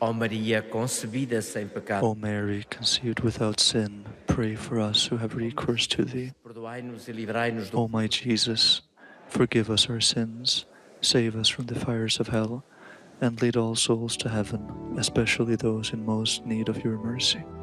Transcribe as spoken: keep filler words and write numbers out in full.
Ó Maria concebida sem pecado, O Mary, conceived without sin, pray for us who have recourse to thee. perdoai-nos e livrai-nos do O my Jesus, forgive us our sins, save us from the fires of hell, and lead all souls to heaven, especially those in most need of your mercy.